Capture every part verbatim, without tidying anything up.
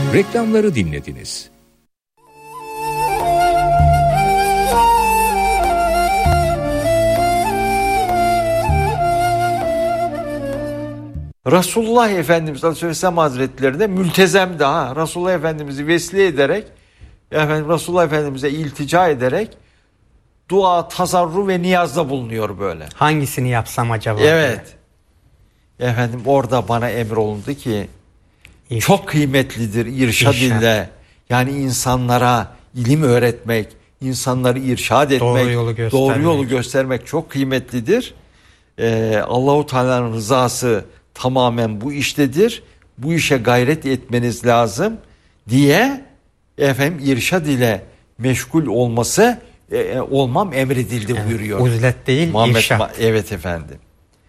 Reklamları dinlediniz. Resulullah Efendimiz Aleyhisselam Hazretleri de mültezem daha. Resulullah Efendimiz'i vesile ederek, efendim Resulullah Efendimiz'e iltica ederek dua, tazarru ve niyazda bulunuyor böyle. Hangisini yapsam acaba? Evet. Diye. Efendim orada bana emrolundu ki İş. çok kıymetlidir irşad ile, yani insanlara ilim öğretmek, insanları irşad etmek, doğru yolu göstermek, doğru yolu göstermek çok kıymetlidir. Ee, Allahu Teala'nın rızası tamamen bu iştedir. Bu işe gayret etmeniz lazım diye efendim irşad ile meşgul olması e, olmam emredildi evet, buyuruyor. Uzlet değil, Muhammed, irşad. Evet efendim.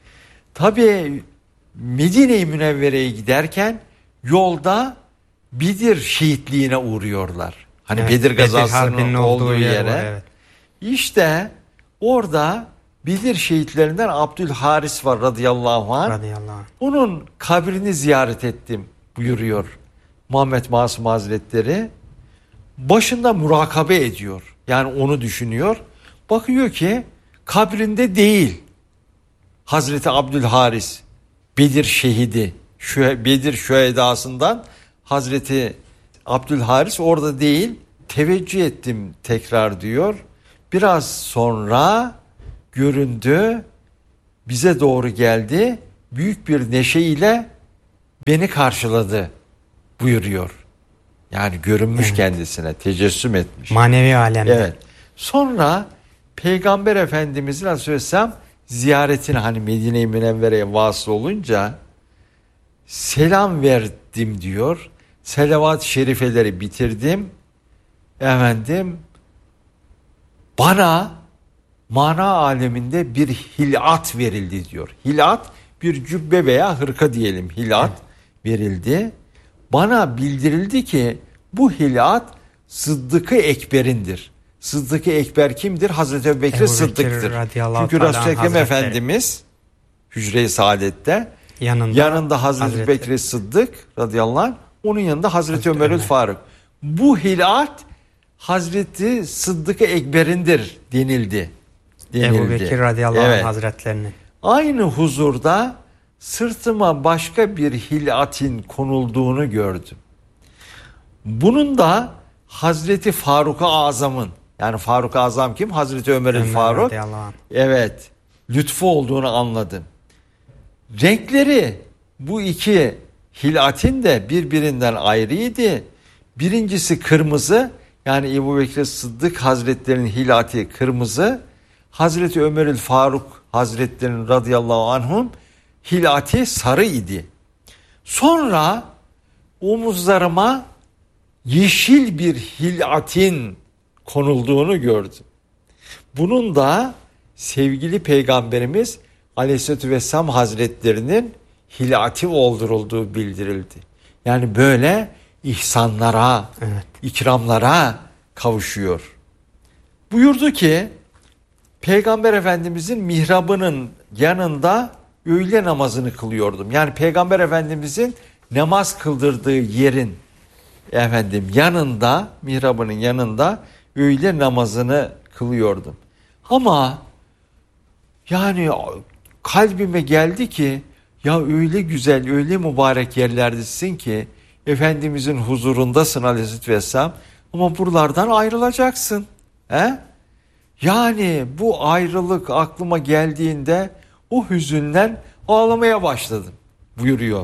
Tabii Medine-i Münevvere'ye giderken yolda Bedir şehitliğine uğruyorlar. Hani evet, Bedir gazasının olduğu, olduğu yere. Var, evet. İşte orada Bedir şehitlerinden Abdülharis var radıyallahu anh. Radıyallahu anh. Onun kabrini ziyaret ettim buyuruyor Muhammed Masum Hazretleri. Başında murakabe ediyor. Yani onu düşünüyor. Bakıyor ki kabrinde değil Hazreti Abdülharis, Bedir şehidi, şu Bedir şühedasından Hazreti Abdülharis orada değil. Teveccüh ettim tekrar diyor. Biraz sonra göründü, bize doğru geldi, büyük bir neşeyle beni karşıladı buyuruyor. Yani görünmüş evet. kendisine, tecessüm etmiş. Manevi alemde. Evet. Sonra Peygamber Efendimizin Aleyhisselam ziyaretine, hani Medine-i Münevvere'ye vasıl olunca selam verdim diyor. Selavat-ı şerifeleri bitirdim. Efendim bana mana aleminde bir hilat verildi diyor. Hilat bir cübbe veya hırka diyelim, hilat evet. verildi. Bana bildirildi ki bu hilat Sıddık-ı Ekber'indir. Sıddık-ı Ekber kimdir? Hazreti Ebubekir Sıddık'tır. Çünkü Resul-i Ekrem Efendimiz Hücre-i Saadet'te yanında, yanında Hazreti, Hazreti Ebubekir Sıddık radıyallahu anh, onun yanında Hazreti, Hazreti Ömerül Ömer. Faruk. Bu hilat Hazreti Sıddık-ı Ekber'indir denildi. denildi. Ebubekir radıyallahu evet. anh hazretlerinin. Aynı huzurda sırtıma başka bir hilatin konulduğunu gördüm. Bunun da Hazreti Faruk-ı Azam'ın, yani Faruk-ı Azam kim? Hazreti Ömer'in Ömer Faruk. Evet. Lütfu olduğunu anladım. Renkleri bu iki hilatin de birbirinden ayrıydı. Birincisi kırmızı, yani Ebubekir Sıddık Hazretlerinin hilati kırmızı. Hazreti Ömer'ül Faruk Hazretlerinin radıyallahu anhum hilati sarı idi. Sonra omuzlarıma yeşil bir hilatin konulduğunu gördüm. Bunun da sevgili Peygamberimiz Aleyhisselatü Vesselam Hazretlerinin hilati oldurulduğu bildirildi. Yani böyle ihsanlara, evet. ikramlara kavuşuyor. Buyurdu ki Peygamber Efendimizin mihrabının yanında öğle namazını kılıyordum. Yani Peygamber Efendimizin namaz kıldırdığı yerin efendim yanında, mihrabının yanında öğle namazını kılıyordum. Ama yani kalbime geldi ki ya öyle güzel, öyle mübarek yerlerdesin ki Efendimizin huzurundasın Aleyhisselatü Vesselam ama buralardan ayrılacaksın. He? Yani bu ayrılık aklıma geldiğinde o hüzünden ağlamaya başladım buyuruyor.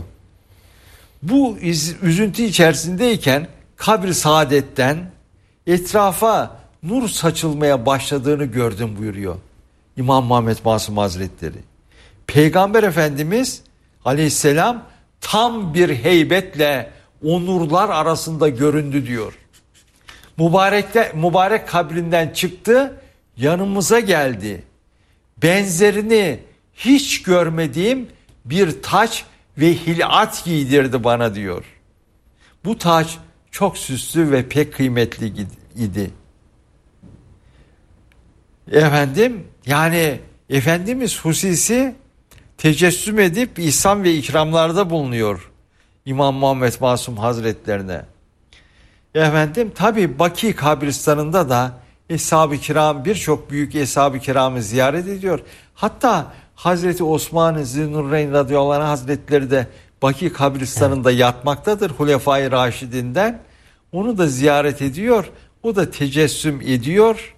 Bu üzüntü içerisindeyken kabr-i saadetten etrafa nur saçılmaya başladığını gördüm buyuruyor İmam Muhammed Masum Hazretleri. Peygamber Efendimiz Aleyhisselam tam bir heybetle o nurlar arasında göründü diyor. Mübarekte, mübarek kabrinden çıktı, yanımıza geldi. Benzerini hiç görmediğim bir taç ve hilat giydirdi bana diyor. Bu taç çok süslü ve pek kıymetli idi. Efendim yani Efendimiz hususi tecessüm edip ihsan ve ikramlarda bulunuyor İmam Muhammed Masum Hazretlerine. Efendim tabii Baki kabristanında da Eshab-ı Kiram, birçok büyük Eshab-ı Kiram'ı ziyaret ediyor. Hatta Hazreti Osman-ı Zünnurreyn radıyallahu anh hazretleri de Baki kabristanında evet. yatmaktadır Hulefai Raşidinden. Onu da ziyaret ediyor. O da tecessüm ediyor.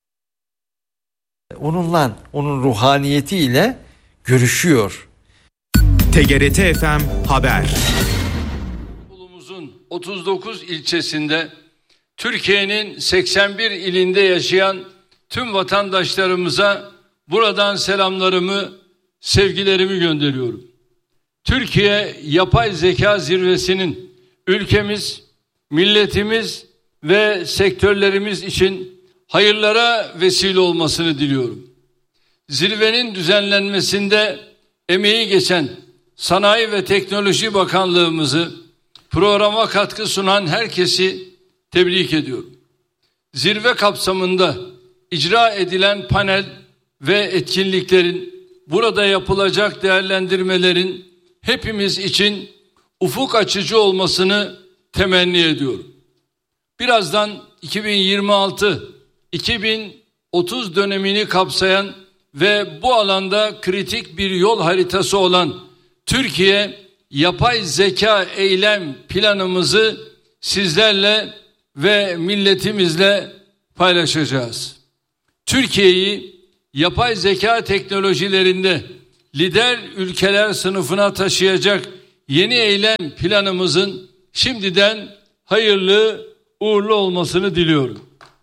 Onunla, onun ruhaniyetiyle görüşüyor. T G R T F M Haber. İstanbul'umuzun otuz dokuz ilçesinde, Türkiye'nin seksen bir ilinde yaşayan tüm vatandaşlarımıza buradan selamlarımı, sevgilerimi gönderiyorum. Türkiye Yapay Zeka Zirvesi'nin ülkemiz, milletimiz ve sektörlerimiz için hayırlara vesile olmasını diliyorum. Zirvenin düzenlenmesinde emeği geçen Sanayi ve Teknoloji Bakanlığımızı, programa katkı sunan herkesi tebrik ediyorum. Zirve kapsamında icra edilen panel ve etkinliklerin, burada yapılacak değerlendirmelerin hepimiz için ufuk açıcı olmasını temenni ediyorum. Birazdan iki bin yirmi altı iki bin otuz dönemini kapsayan ve bu alanda kritik bir yol haritası olan Türkiye Yapay Zeka Eylem Planımızı sizlerle ve milletimizle paylaşacağız. Türkiye'yi yapay zeka teknolojilerinde lider ülkeler sınıfına taşıyacak yeni eylem planımızın şimdiden hayırlı uğurlu olmasını diliyorum.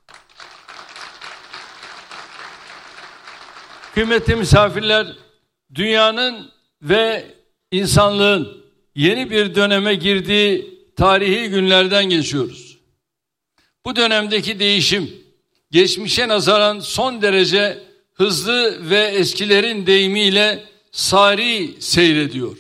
Kıymetli misafirler, dünyanın ve insanlığın yeni bir döneme girdiği tarihi günlerden geçiyoruz. Bu dönemdeki değişim, geçmişe nazaran son derece hızlı ve eskilerin deyimiyle sari seyrediyor.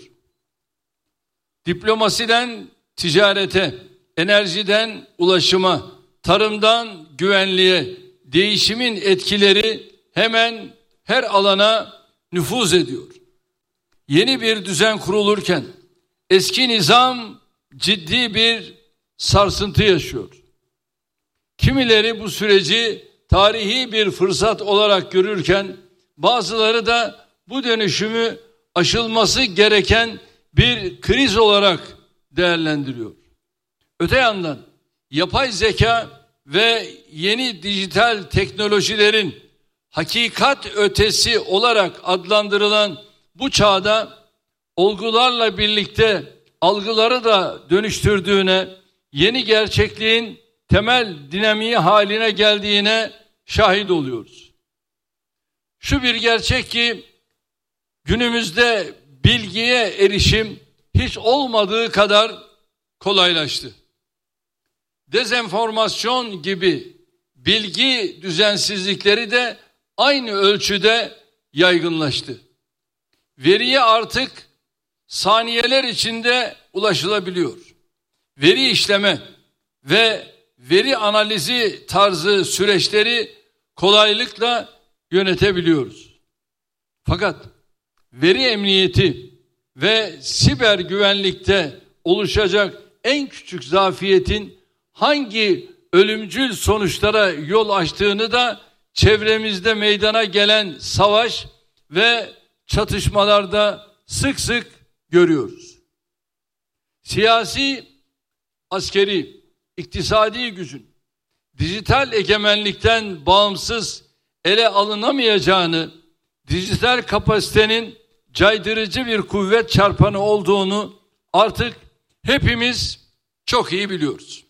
Diplomasiden ticarete, enerjiden ulaşıma, tarımdan güvenliğe, değişimin etkileri hemen her alana nüfuz ediyor. Yeni bir düzen kurulurken eski nizam ciddi bir sarsıntı yaşıyor. Kimileri bu süreci tarihi bir fırsat olarak görürken bazıları da bu dönüşümü aşılması gereken bir kriz olarak değerlendiriyor. Öte yandan yapay zeka ve yeni dijital teknolojilerin hakikat ötesi olarak adlandırılan bu çağda olgularla birlikte algıları da dönüştürdüğüne, yeni gerçekliğin temel dinamiği haline geldiğine şahit oluyoruz. Şu bir gerçek ki günümüzde bilgiye erişim hiç olmadığı kadar kolaylaştı. Dezenformasyon gibi bilgi düzensizlikleri de aynı ölçüde yaygınlaştı. Veriye artık saniyeler içinde ulaşılabiliyor. Veri işleme ve veri analizi tarzı süreçleri kolaylıkla yönetebiliyoruz. Fakat veri emniyeti ve siber güvenlikte oluşacak en küçük zafiyetin hangi ölümcül sonuçlara yol açtığını da çevremizde meydana gelen savaş ve çatışmalarda sık sık görüyoruz. Siyasi, askeri, iktisadi gücün dijital egemenlikten bağımsız ele alınamayacağını, dijital kapasitenin caydırıcı bir kuvvet çarpanı olduğunu artık hepimiz çok iyi biliyoruz.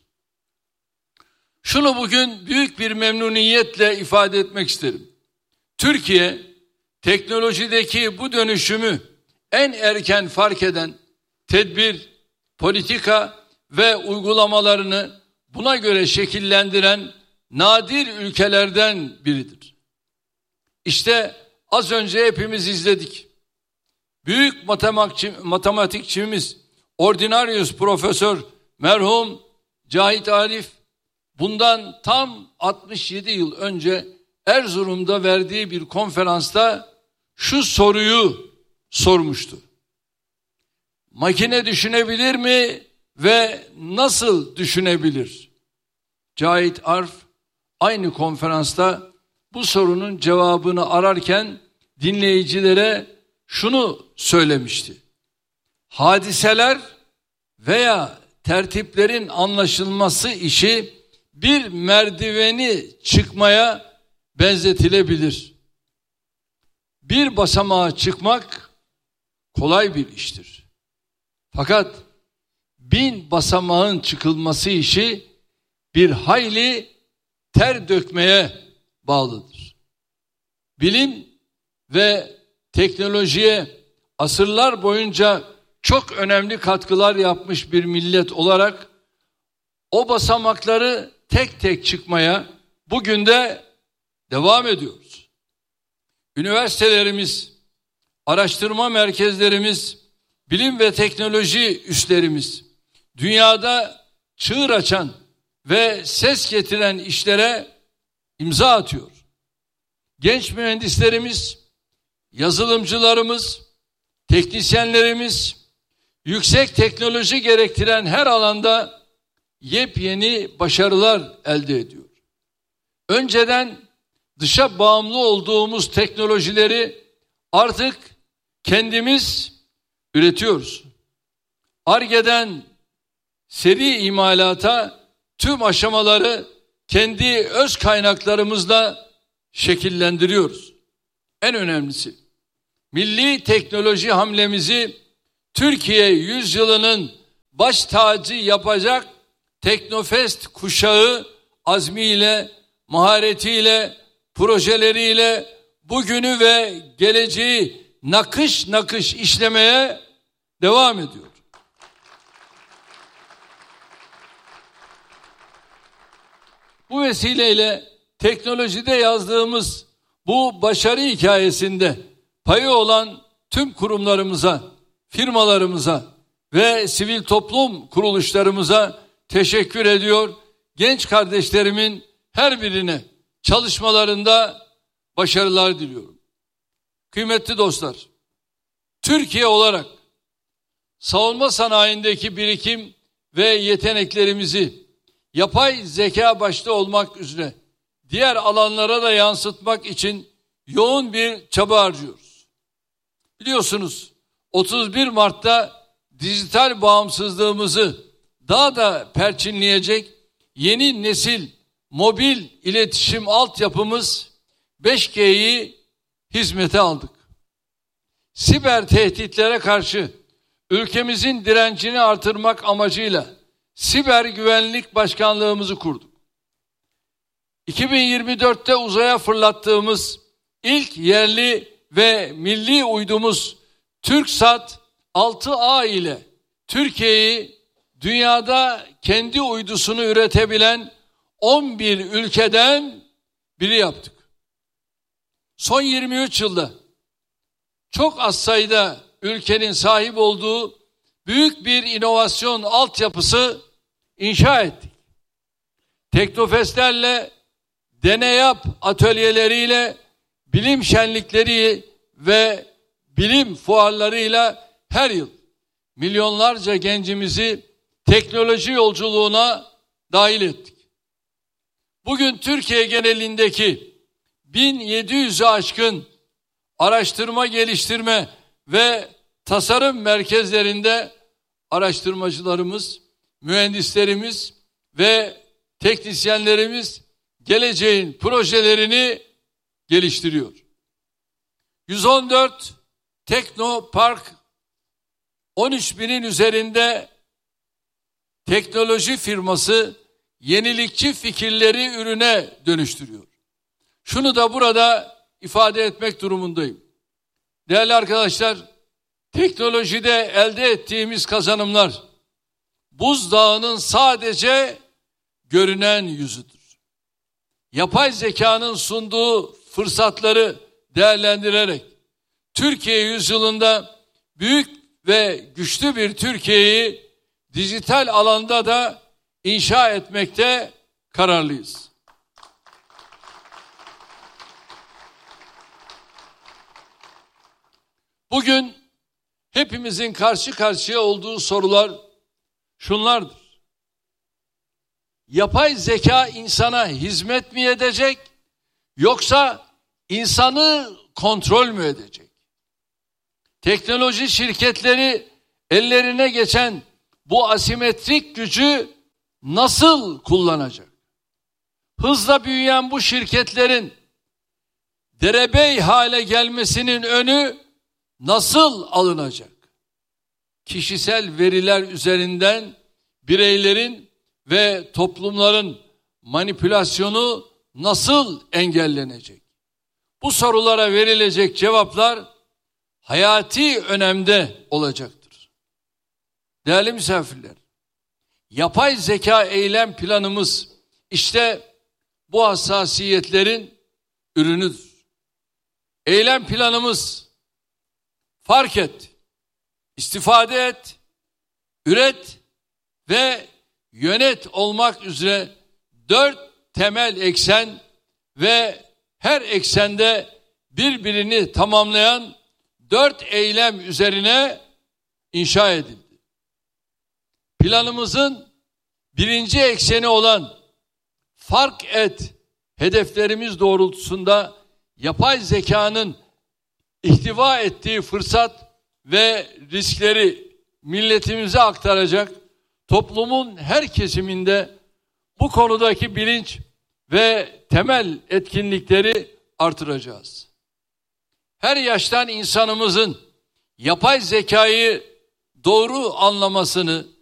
Şunu bugün büyük bir memnuniyetle ifade etmek isterim. Türkiye, teknolojideki bu dönüşümü en erken fark eden, tedbir, politika ve uygulamalarını buna göre şekillendiren nadir ülkelerden biridir. İşte az önce hepimiz izledik. Büyük matematikçi, matematikçimiz Ordinarius Profesör merhum Cahit Arif bundan tam altmış yedi yıl önce Erzurum'da verdiği bir konferansta şu soruyu sormuştu. Makine düşünebilir mi ve nasıl düşünebilir Cahit Arf aynı konferansta bu sorunun cevabını ararken dinleyicilere şunu söylemişti. Hadiseler veya tertiplerin anlaşılması işi bir merdiveni çıkmaya benzetilebilir. Bir basamağa çıkmak kolay bir iştir. Fakat bin basamağın çıkılması işi bir hayli ter dökmeye bağlıdır. Bilim ve teknolojiye asırlar boyunca çok önemli katkılar yapmış bir millet olarak o basamakları tek tek çıkmaya bugün de devam ediyoruz. Üniversitelerimiz, araştırma merkezlerimiz, bilim ve teknoloji üslerimiz dünyada çığır açan ve ses getiren işlere imza atıyor. Genç mühendislerimiz, yazılımcılarımız, teknisyenlerimiz yüksek teknoloji gerektiren her alanda yepyeni başarılar elde ediyor. Önceden dışa bağımlı olduğumuz teknolojileri artık kendimiz üretiyoruz. Ar-Ge'den seri imalata tüm aşamaları kendi öz kaynaklarımızla şekillendiriyoruz. En önemlisi, milli teknoloji hamlemizi Türkiye yüzyılının baş tacı yapacak Teknofest kuşağı azmiyle, maharetiyle, projeleriyle bugünü ve geleceği nakış nakış işlemeye devam ediyor. Bu vesileyle teknolojide yazdığımız bu başarı hikayesinde payı olan tüm kurumlarımıza, firmalarımıza ve sivil toplum kuruluşlarımıza teşekkür ediyor. Genç kardeşlerimin her birine çalışmalarında başarılar diliyorum. Kıymetli dostlar, Türkiye olarak savunma sanayindeki birikim ve yeteneklerimizi yapay zeka başta olmak üzere diğer alanlara da yansıtmak için yoğun bir çaba harcıyoruz. Biliyorsunuz otuz bir Mart'ta dijital bağımsızlığımızı daha da perçinleyecek yeni nesil mobil iletişim altyapımız beş G'yi hizmete aldık. Siber tehditlere karşı ülkemizin direncini artırmak amacıyla siber güvenlik başkanlığımızı kurduk. iki bin yirmi dörtte uzaya fırlattığımız ilk yerli ve milli uydumuz TürkSat altı A ile Türkiye'yi dünyada kendi uydusunu üretebilen on bir ülkeden biri yaptık. Son yirmi üç yılda çok az sayıda ülkenin sahip olduğu büyük bir inovasyon altyapısı inşa ettik. Teknofestlerle, deney yap atölyeleriyle, bilim şenlikleri ve bilim fuarlarıyla her yıl milyonlarca gencimizi teknoloji yolculuğuna dahil ettik. Bugün Türkiye genelindeki bin yedi yüz'ü aşkın araştırma, geliştirme ve tasarım merkezlerinde araştırmacılarımız, mühendislerimiz ve teknisyenlerimiz geleceğin projelerini geliştiriyor. yüz on dört Teknopark, on üç binin üzerinde teknoloji firması yenilikçi fikirleri ürüne dönüştürüyor. Şunu da burada ifade etmek durumundayım. Değerli arkadaşlar, teknolojide elde ettiğimiz kazanımlar buzdağının sadece görünen yüzüdür. Yapay zekanın sunduğu fırsatları değerlendirerek Türkiye yüzyılında büyük ve güçlü bir Türkiye'yi dijital alanda da inşa etmekte kararlıyız. Bugün hepimizin karşı karşıya olduğu sorular şunlardır. yapay zeka insana hizmet mi edecek, yoksa insanı kontrol mü edecek? Teknoloji şirketleri ellerine geçen bu asimetrik gücü nasıl kullanacak? Hızla büyüyen bu şirketlerin derebey hale gelmesinin önü nasıl alınacak? Kişisel veriler üzerinden bireylerin ve toplumların manipülasyonu nasıl engellenecek? Bu sorulara verilecek cevaplar hayati önemde olacaktır. Değerli misafirler, yapay zeka eylem planımız işte bu hassasiyetlerin ürünüdür. Eylem planımız fark et, istifade et, üret ve yönet olmak üzere dört temel eksen ve her eksende birbirini tamamlayan dört eylem üzerine inşa edildi. Planımızın birinci ekseni olan fark et hedeflerimiz doğrultusunda yapay zekanın ihtiva ettiği fırsat ve riskleri milletimize aktaracak, toplumun her kesiminde bu konudaki bilinç ve temel etkinlikleri artıracağız. Her yaştan insanımızın yapay zekayı doğru anlamasını,